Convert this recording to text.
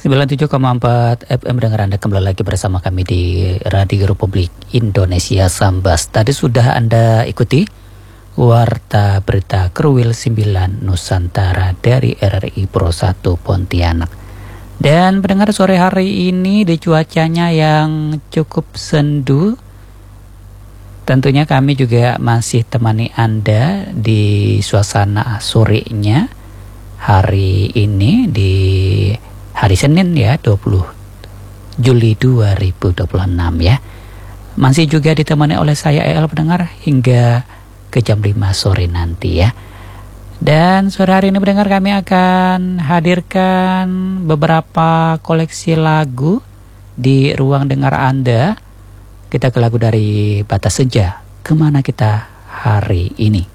97,4 FM dengar Anda kembali lagi bersama kami di Radio Republik Indonesia Sambas. Tadi sudah Anda ikuti Warta Berita Kruwil 9 Nusantara dari RRI Pro 1 Pontianak. Dan pendengar, sore hari ini di cuacanya yang cukup sendu, tentunya kami juga masih temani Anda di suasana sorenya hari ini di hari Senin ya, 20 Juli 2026 ya. Masih juga ditemani oleh saya EL pendengar hingga ke jam 5 sore nanti ya. Dan sore hari ini pendengar, kami akan hadirkan beberapa koleksi lagu di ruang dengar Anda. Kita ke lagu dari Batas Senja, Kemana Kita Hari Ini.